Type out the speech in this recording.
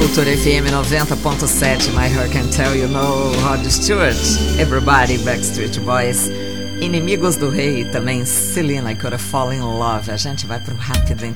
Cultura FM 90.7, My Heart Can Tell You No, Rod Stewart, Everybody, Backstreet Boys, Inimigos do Rei, também Selena, I Coulda Fallen in Love. A gente vai pro rápido